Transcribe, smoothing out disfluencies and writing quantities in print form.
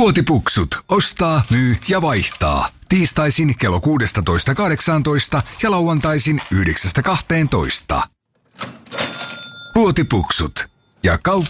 Puotipuksut. Ostaa, myy ja vaihtaa. Tiistaisin kello 16.18 ja lauantaisin 9.12. Puotipuksut. Ja kauppa